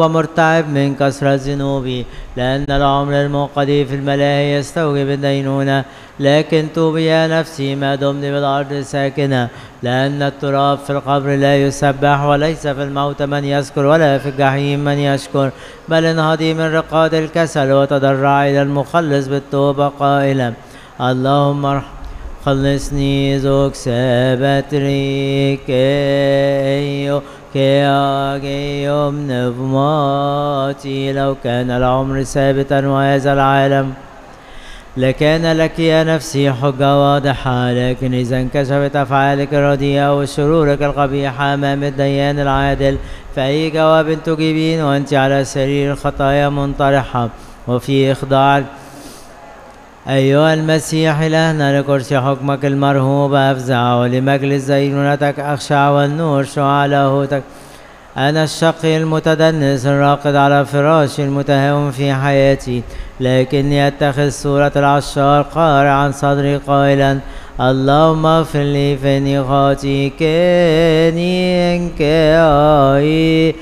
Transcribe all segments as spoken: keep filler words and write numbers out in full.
ومرتعب من كثرة ذنوبي، لأن العمر المنقضي في الملاهي يستوجب الدينونة. لكن توبي يا نفسي ما دمت بالأرض ساكنة، لأن التراب في القبر لا يسبح، وليس في الموت من يذكر، ولا في الجحيم من يشكر. بل انهضي من رقاد الكسل وتضرع إلى المخلص بالتوبة قائلا: اللهم خلصني زوج سابتريك أيو كي يوم نفماتي. لو كان العمر ثابتا وهذا العالم لكان لك يا نفسي حجة واضحة، لكن إذا انكشفت أفعالك الرديئة وشرورك القبيحة أمام الديان العادل فأي جواب تجيبين وأنت على سرير الخطايا منطرحة وفي إخضاع؟ أيها المسيح إلهنا، لكرسي حكمك المرهوب أفزع، ولمجلس دينونتك أخشع، والنور شعاع لاهوتك. أنا الشقي المتدنس الراقد على فراشي المتهاون في حياتي، لكني أتخذ صورة العشار قارعا صدري قائلا: اللهم اغفر لي فإني خاطئ. كني انكاي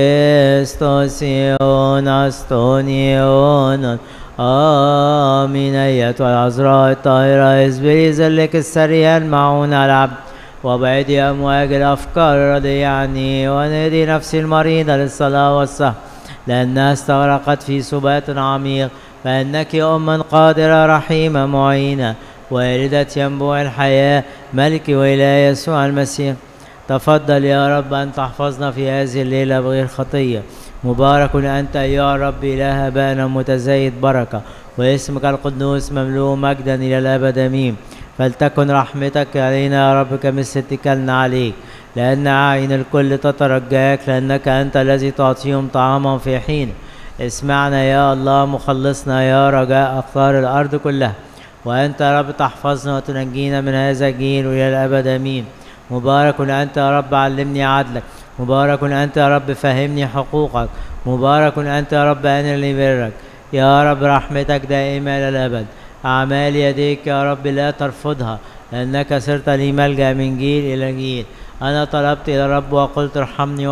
كستوسيون أستونيون. آمين. أيتها العذراء الطاهرة اصبري ذلك السريع المعون على العبد، وابعدي أمواج الأفكار الرديئة عني، ونهدي نفسي المريضة للصلاة والسهر لأنها استغرقت في سبات عميق. فإنك أما قادرة رحيمة معينة، والدة ينبوع الحياة، ملكي وإله يسوع المسيح، تفضل يا رب أن تحفظنا في هذه الليلة بغير خطية. مبارك أنت أيها الرب إله آبائنا متزايد بركة، واسمك القدوس مملوء مجدا إلى الأبد آمين. فلتكن رحمتك علينا يا رب كمثل اتكالنا عليك، لأن أعين الكل تترجاك، لأنك أنت الذي تعطيهم طعاما في حين. اسمعنا يا الله مخلصنا، يا رجاء أقطار الأرض كلها، وأنت يا رب تحفظنا وتنجينا من هذا الجيل وإلى الأبد آمين. مبارك أنت يا رب علمني عدلك، مبارك أنت يا رب فهمني حقوقك، مبارك أنت يا رب أنر لي برك. يا رب رحمتك دائمة إلى الأبد. أعمال يديك يا رب لا ترفضها، لأنك صرت لي ملجأ من جيل إلى جيل. أنا طلبت إلى الرب وقلت ارحمني